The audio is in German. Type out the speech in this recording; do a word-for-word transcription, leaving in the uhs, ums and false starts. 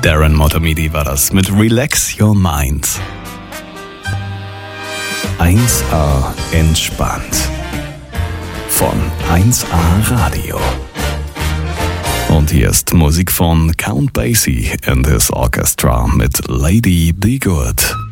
Darren Motomidi war das mit Relax Your Mind. eins A entspannt. Von eins A Radio. Und hier ist Musik von Count Basie and his Orchestra mit Lady Be Good.